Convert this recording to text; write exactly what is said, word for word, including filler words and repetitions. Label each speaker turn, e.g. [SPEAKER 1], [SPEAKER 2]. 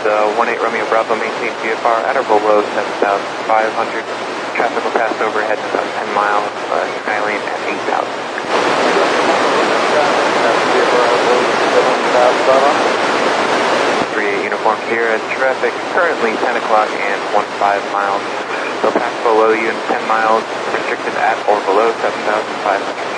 [SPEAKER 1] uh, one eight Romeo Bravo, maintain V F R at or below seven thousand five hundred. Traffic will pass overhead in about ten miles, uh, Skylane at eight thousand. three eight Uniform Sierra, traffic currently ten o'clock and fifteen miles. They'll pass below you in ten miles, restricted at or below seven thousand five hundred.